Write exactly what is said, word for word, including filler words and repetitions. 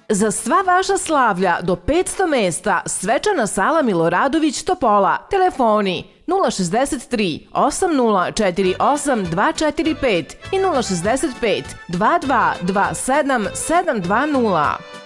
Za sva vaša slavlja do petsto mesta svečana sala Miloradović Topola. Telefoni nula šezdeset tri osam nula četiri osam dva četiri pet i nula šezdeset pet dva dva dva sedam sedam dva nula.